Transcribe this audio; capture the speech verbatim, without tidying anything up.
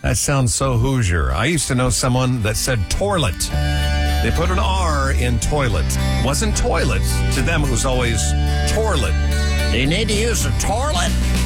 That sounds so Hoosier. I used to know someone that said toilet. They put an R in toilet. Wasn't toilet. To them, it was always toilet. Do you need to use a toilet?